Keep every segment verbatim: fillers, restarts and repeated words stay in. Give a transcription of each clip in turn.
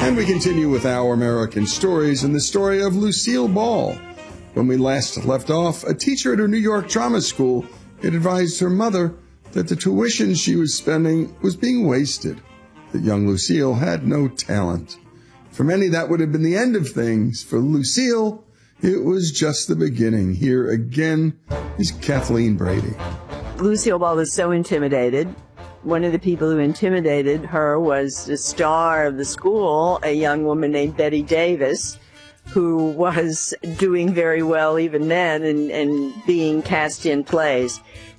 And we continue with Our American Stories and the story of Lucille Ball. When we last left off, a teacher at her New York drama school had advised her mother that the tuition she was spending was being wasted, that young Lucille had no talent. For many, that would have been the end of things. For Lucille, it was just the beginning. Here again is Kathleen Brady. Lucille Ball was so intimidated. One of the people who intimidated her was the star of the school, a young woman named Betty Davis, who was doing very well even then and, and being cast in plays.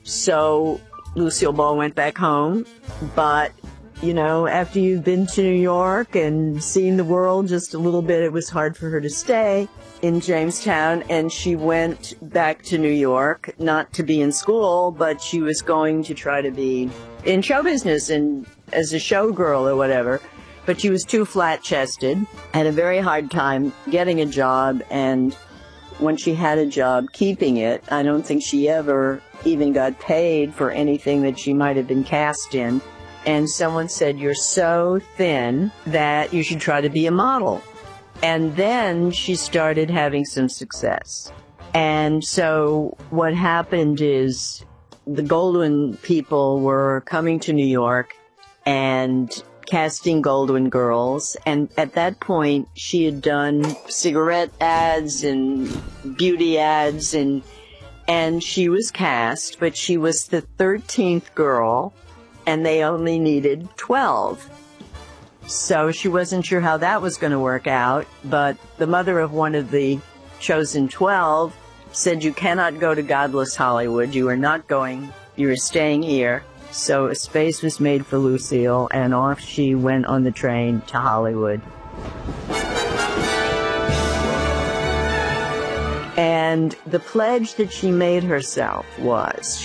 So Lucille Ball went back home, but, you know, after you've been to New York and seen the world just a little bit, it was hard for her to stay in Jamestown, and she went back to New York, not to be in school, but she was going to try to be in show business and as a showgirl or whatever. But she was too flat-chested, had a very hard time getting a job, and when she had a job, keeping it. I don't think she ever even got paid for anything that she might have been cast in. And someone said, "You're so thin that you should try to be a model." And then she started having some success. And so what happened is the Goldwyn people were coming to New York and casting Goldwyn girls. And at that point, she had done cigarette ads and beauty ads, and and she was cast, but she was the thirteenth girl, and they only needed twelve. So she wasn't sure how that was going to work out, but the mother of one of the chosen twelve said, "You cannot go to godless Hollywood. You are not going. You are staying here." So a space was made for Lucille, and off she went on the train to Hollywood. And the pledge that she made herself was